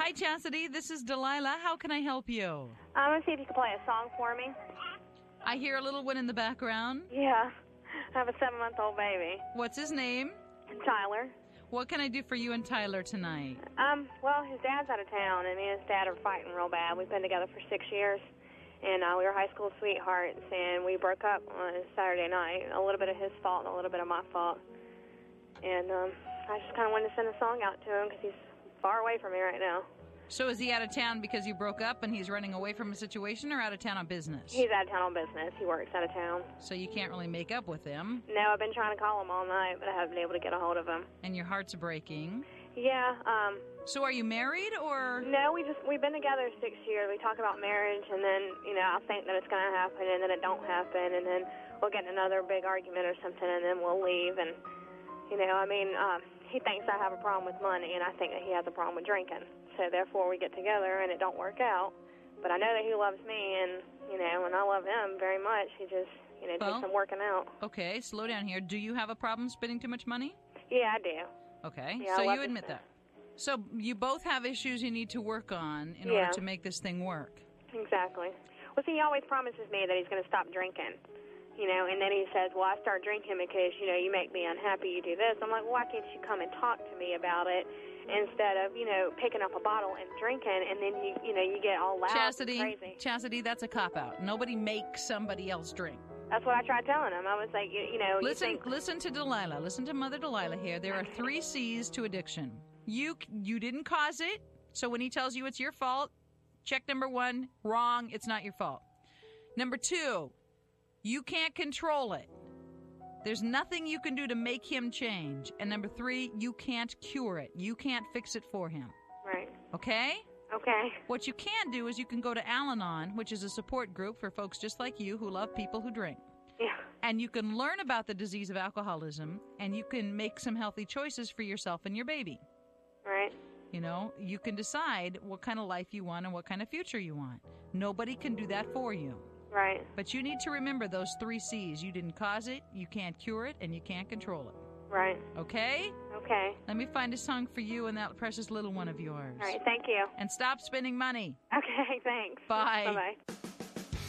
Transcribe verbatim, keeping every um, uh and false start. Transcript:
Hi, Chastity. This is Delilah. How can I help you? I'm going to see if you can play a song for me. I hear a little one in the background. Yeah. I have a seven-month-old baby. What's his name? Tyler. What can I do for you and Tyler tonight? Um, well, his dad's out of town, and me and his dad are fighting real bad. We've been together for six years, and uh, we were high school sweethearts, and we broke up on Saturday night. A little bit of his fault and a little bit of my fault. And um, I just kind of wanted to send a song out to him because he's far away from me right now. So is he out of town because you broke up and he's running away from a situation, or out of town on business? He's out of town on business. He works out of town. So you can't really make up with him. No, I've been trying to call him all night, but I haven't been able to get a hold of him. And your heart's breaking. Yeah. Um, so are you married, or? No, we just, we've been together six years. We talk about marriage, and then, you know, I'll think that it's going to happen, and then it don't happen, and then we'll get in another big argument or something, and then we'll leave. And, you know, I mean, um, he thinks I have a problem with money, and I think that he has a problem with drinking. So therefore we get together and it don't work out. But I know that he loves me, and, you know, and I love him very much. He just, you know, well, takes some working out. Okay, slow down here. Do you have a problem spending too much money? Yeah, I do. Okay, yeah, so I love you admit spend. that. So you both have issues you need to work on in yeah. order to make this thing work. Exactly. Well, see, he always promises me that he's going to stop drinking. You know, and then he says, well, I start drinking because, you know, you make me unhappy, you do this. I'm like, well, why can't you come and talk to me about it instead of, you know, picking up a bottle and drinking, and then, you you know, you get all loud Chastity, and crazy. Chastity, that's a cop-out. Nobody makes somebody else drink. That's what I tried telling him. I was like, you, you know, Listen, you think... listen to Delilah. Listen to Mother Delilah here. There are three C's to addiction. You, you didn't cause it, so when he tells you it's your fault, check number one, wrong, it's not your fault. Number two, you can't control it. There's nothing you can do to make him change. And number three, you can't cure it. You can't fix it for him. Right. Okay? Okay. What you can do is you can go to Al-Anon, which is a support group for folks just like you who love people who drink. Yeah. And you can learn about the disease of alcoholism, and you can make some healthy choices for yourself and your baby. Right. You know, you can decide what kind of life you want and what kind of future you want. Nobody can do that for you. Right. But you need to remember those three C's. You didn't cause it, you can't cure it, and you can't control it. Right. Okay? Okay. Let me find a song for you and that precious little one of yours. All right, thank you. And stop spending money. Okay, thanks. Bye. Bye-bye.